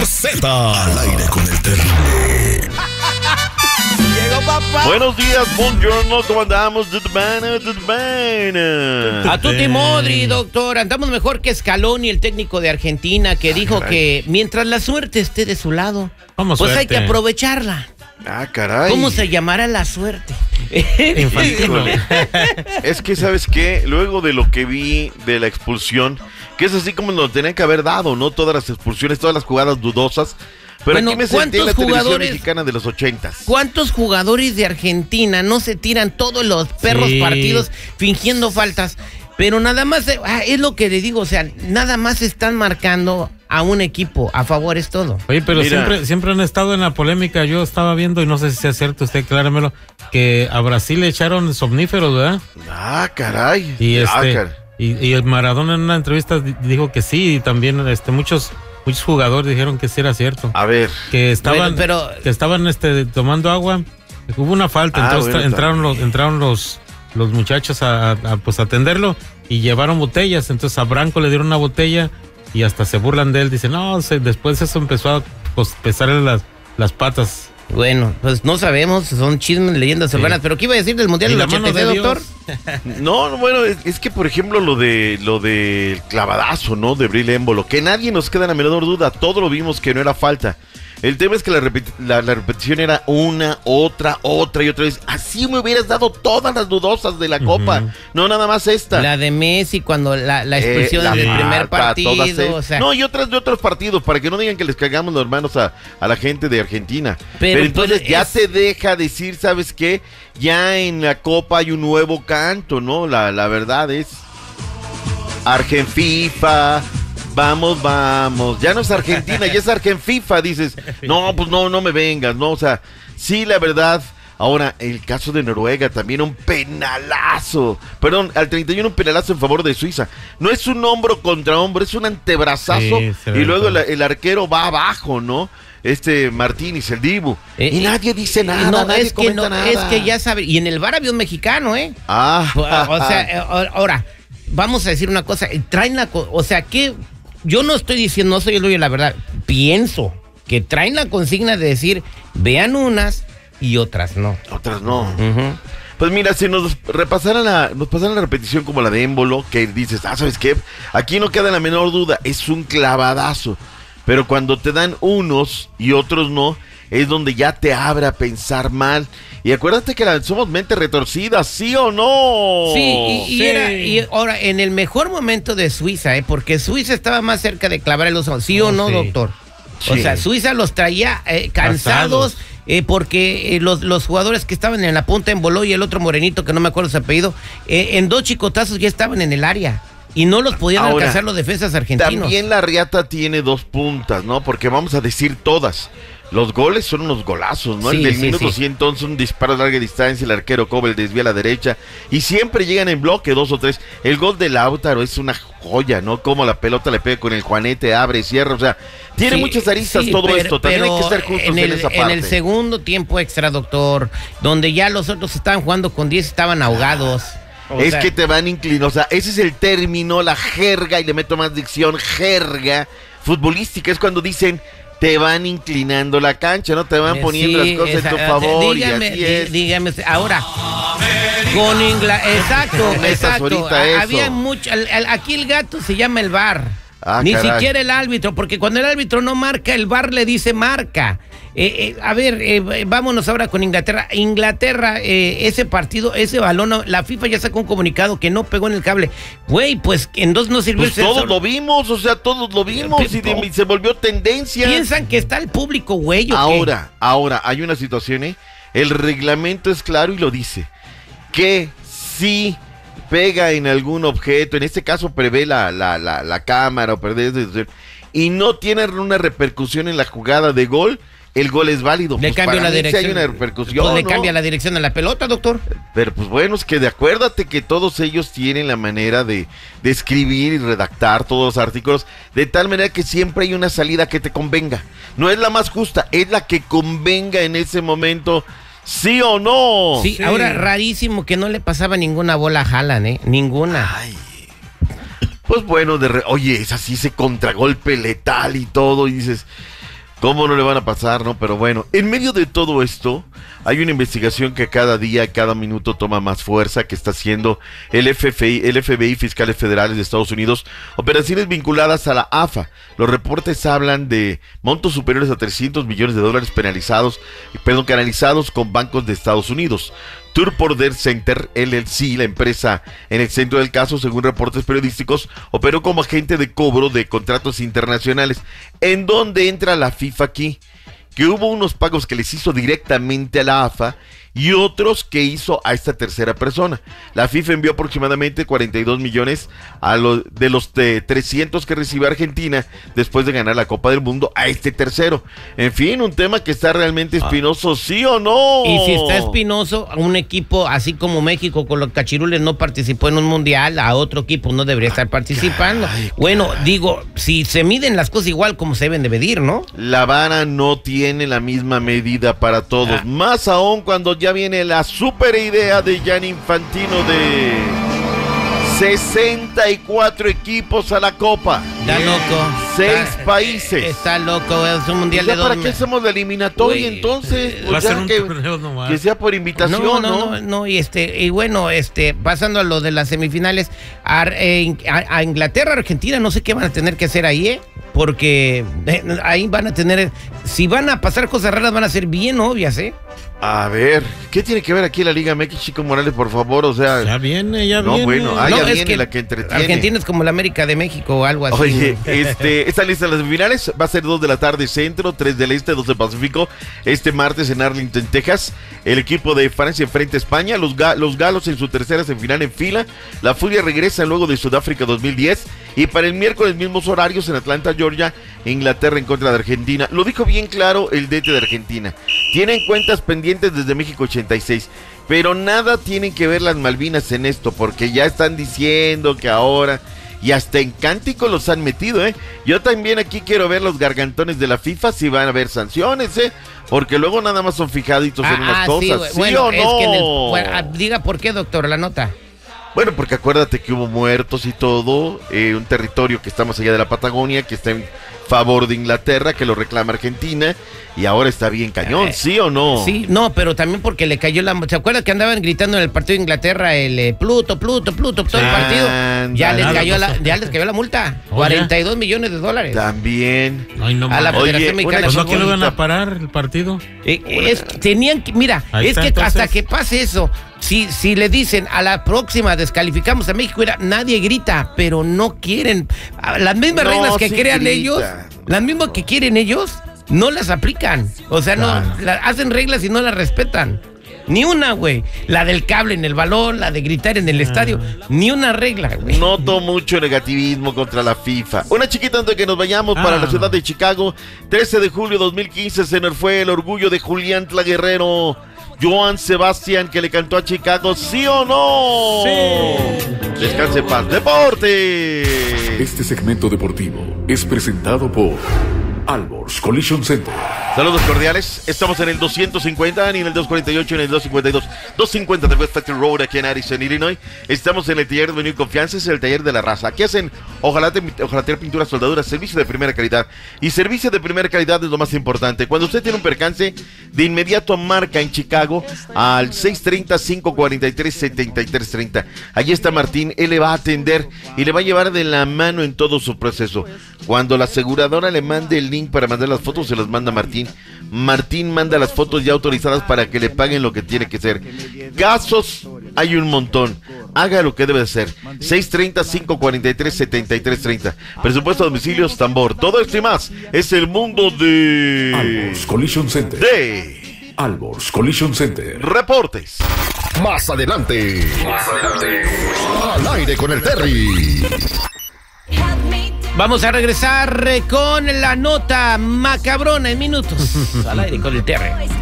Z al aire con el terrible. Llegó papá. Buenos días, buongiorno, ¿cómo andamos? A tutti modri, doctor. Andamos mejor que Scaloni, el técnico de Argentina, que dijo que mientras la suerte esté de su lado, pues suerte? Hay que aprovecharla. Ah, caray. ¿Cómo se llamará la suerte? Es que, ¿sabes qué? Luego de lo que vi de la expulsión, que es así como nos tenían que haber dado, ¿no? Todas las expulsiones, todas las jugadas dudosas. Pero bueno, aquí me senté en la televisión mexicana de los 80s. ¿Cuántos jugadores de Argentina no se tiran todos los perros partidos fingiendo faltas? Pero nada más, es lo que le digo, o sea, nada más están marcando a un equipo, a favor es todo. Oye, pero siempre han estado en la polémica. Yo estaba viendo, y no sé si sea cierto, usted acláramelo, que a Brasil le echaron somníferos, ¿verdad? Ah, caray. Y el Maradona en una entrevista dijo que sí, y también muchos jugadores dijeron que sí era cierto. A ver. Que estaban, tomando agua, hubo una falta, entonces entraron los muchachos a atenderlo y llevaron botellas. Entonces a Branco le dieron una botella y hasta se burlan de él. Dicen, después de eso empezó a pesarle las patas. Bueno, pues no sabemos, son chismes, leyendas urbanas, pero ¿qué iba a decir del Mundial del 86, doctor? No, bueno, es que por ejemplo lo del clavadazo, ¿no? De Bril Embolo, que nadie nos queda en la menor duda, todo lo vimos que no era falta. El tema es que la repetición era una, otra y otra vez. Así me hubieras dado todas las dudosas de la Copa, no nada más esta. La de Messi cuando la expulsión del primer partido, o sea. No, y otras de otros partidos, para que no digan que les cagamos los hermanos a la gente de Argentina. Pero entonces ya se deja decir, ¿sabes qué? Ya en la Copa hay un nuevo canto, ¿no? La verdad es Argenfifa. Vamos, ya no es Argentina, ya es Argenfifa, dices, no, pues no me vengas, no, o sea, sí, la verdad. Ahora, el caso de Noruega, también un penalazo, al 31 un penalazo en favor de Suiza, no es un hombro contra hombro, es un antebrazazo, y luego el arquero va abajo, ¿no? Martínez, el Dibu, y nadie dice nada, nadie comenta nada. Es que ya sabe, y en el VAR había un mexicano, o sea, ahora, vamos a decir una cosa, yo no estoy diciendo, no soy el dueño de la verdad, pienso que traen la consigna de decir, vean unas y otras no. Otras no. Uh-huh. Pues mira, si nos pasaran la repetición como la de Embolo, que dices, ¿sabes qué? Aquí no queda la menor duda, es un clavadazo. Pero cuando te dan unos y otros no, es donde ya te abre a pensar mal. Y acuérdate que somos mente retorcida, ¿sí o no? Sí, y ahora, en el mejor momento de Suiza, porque Suiza estaba más cerca de clavar el oso, ¿sí o no, doctor? Sí. O sea, Suiza los traía cansados, porque los jugadores que estaban en la punta, Embolo y el otro morenito, que no me acuerdo su apellido, en 2 chicotazos ya estaban en el área. Y no los podían alcanzar los defensas argentinos. También la riata tiene 2 puntas, ¿no? Porque vamos a decir todas. Los goles son unos golazos, ¿no? El del minuto 111, un disparo de larga distancia, el arquero Kobel desvía a la derecha y siempre llegan en bloque 2 o 3. El gol de Lautaro es una joya, ¿no? Como la pelota le pega con el Juanete, abre, cierra, o sea, tiene muchas aristas esto. También hay que ser justos en esa parte. En el segundo tiempo extra, doctor, donde ya los otros estaban jugando con 10, estaban ahogados. Que te van inclinando, o sea, ese es el término, la jerga, y le meto más dicción, jerga futbolística, es cuando dicen te van inclinando la cancha, ¿no? Te van poniendo las cosas en tu favor, dígame, ahora, con exacto, había mucho, aquí el gato se llama el VAR, ni siquiera el árbitro, porque cuando el árbitro no marca, el VAR le dice marca. Vámonos ahora con Inglaterra. Ese partido, ese balón, la FIFA ya sacó un comunicado que no pegó en el cable. Güey, pues en 2 no sirvió. Pues todos lo vimos, y se volvió tendencia. Piensan que está el público, güey. Ahora, hay una situación, el reglamento es claro y lo dice, que si pega en algún objeto, en este caso prevé la cámara y no tiene una repercusión en la jugada de gol, el gol es válido. Le cambia la dirección. Si hay una repercusión, pues le cambia la dirección a la pelota, doctor. Pero pues bueno, es que acuérdate que todos ellos tienen la manera de escribir y redactar todos los artículos de tal manera que siempre hay una salida que te convenga. No es la más justa, es la que convenga en ese momento. ¿Sí o no? Sí, ahora rarísimo que no le pasaba ninguna bola a Haaland, ninguna. Ay. Pues bueno, oye, es así ese contragolpe letal y todo, y dices, ¿Cómo no le van a pasar, no? Pero bueno, en medio de todo esto, hay una investigación que cada día, cada minuto toma más fuerza, que está haciendo el FBI, Fiscales Federales de Estados Unidos, operaciones vinculadas a la AFA. Los reportes hablan de montos superiores a $300 millones canalizados con bancos de Estados Unidos. Tour Border Center LLC, la empresa en el centro del caso, según reportes periodísticos, operó como agente de cobro de contratos internacionales. ¿En dónde entra la FIFA aquí? Que hubo unos pagos que les hizo directamente a la AFA y otros que hizo a esta tercera persona. La FIFA envió aproximadamente 42 millones de los 300 que recibió Argentina después de ganar la Copa del Mundo a este tercero. En fin, un tema que está realmente espinoso, ¿sí o no? Y si está espinoso, un equipo así como México con los cachirules no participó en un mundial, a otro equipo no debería estar participando. Bueno, digo, si se miden las cosas igual como se deben de medir, ¿no? La vara no tiene la misma medida para todos, más aún cuando ya viene la super idea de Gianni Infantino de 64 equipos a la Copa. Está loco. 6 países. Está loco, es un mundial de 2 ¿Para qué hacemos la eliminatoria entonces? Va a ser un torneo nomás. Que sea por invitación, ¿no? Y bueno, pasando a lo de las semifinales, a Inglaterra, Argentina, no sé qué van a tener que hacer ahí, porque ahí van a tener, si van a pasar cosas raras, van a ser bien obvias, A ver, ¿qué tiene que ver aquí la Liga MX, Chico Morales, por favor? O sea, ya viene. Ya viene que la que entretiene. Argentina es como la América de México o algo así. Oye, esta lista de las semifinales va a ser 2 de la tarde centro, 3 del este, 2 del Pacífico. Este martes en Arlington, Texas, el equipo de Francia enfrenta a España, los galos en su tercera semifinal en fila. La Furia regresa luego de Sudáfrica 2010. Y para el miércoles, mismos horarios en Atlanta, Georgia, Inglaterra en contra de Argentina. Lo dijo bien claro el DT de Argentina. Tienen cuentas pendientes desde México 86, pero nada tienen que ver las Malvinas en esto, porque ya están diciendo que ahora, y hasta en cántico los han metido, Yo también aquí quiero ver los gargantones de la FIFA, si van a haber sanciones, porque luego nada más son fijaditos en unas cosas, ¿sí bueno, o no? Es que diga por qué, doctor, la nota. Bueno, porque acuérdate que hubo muertos y todo, un territorio que está más allá de la Patagonia, que está en favor de Inglaterra, que lo reclama Argentina, y ahora está bien cañón, ¿sí o no? Sí, no, pero también porque le cayó ¿se acuerdan que andaban gritando en el partido de Inglaterra el Pluto, todo el partido? Ya les cayó la multa, $42 millones. También. Ay, no, a la Federación Mexicana. ¿Pues no que lo van a parar el partido? Tenían que, mira, es que entonces, hasta que pase eso, si le dicen a la próxima descalificamos a México, nadie grita, pero no quieren. Las mismas reglas que crean ellos, las mismas que quieren ellos, no las aplican. O sea, hacen reglas y no las respetan. Ni una, güey. La del cable en el balón, la de gritar en el estadio. Ni una regla, güey. Noto mucho negativismo contra la FIFA. Una chiquita antes de que nos vayamos para la ciudad de Chicago. 13 de julio de 2015 se nos fue el orgullo de Julián Tlaguerrero. Joan Sebastián, que le cantó a Chicago, ¿sí o no? Sí. Descanse en paz. ¡Deporte! Este segmento deportivo es presentado por Alborz Collision Center. Saludos cordiales. Estamos en el 250 y en el 248 y en el 252. 250 de West Factory Road aquí en Addison, Illinois. Estamos en el taller de Venue Confianza, es el taller de la raza. Aquí hacen ojalatería, pintura, soldaduras, servicio de primera calidad. Y servicio de primera calidad es lo más importante. Cuando usted tiene un percance, de inmediato marca en Chicago al 630-543-7330. Allí está Martín, él le va a atender y le va a llevar de la mano en todo su proceso. Cuando la aseguradora le mande el link para mandar las fotos, se las manda Martín. Martín manda las fotos ya autorizadas para que le paguen lo que tiene que ser. Casos hay un montón. Haga lo que debe hacer. 630-543-7330. Presupuesto a domicilios, tambor. Todo esto y más es el mundo de Alborz Collision Center. Alborz Collision Center. Reportes. Más adelante. Al aire con el Terry. Vamos a regresar con la nota macabrona en minutos. Al aire con el Terry.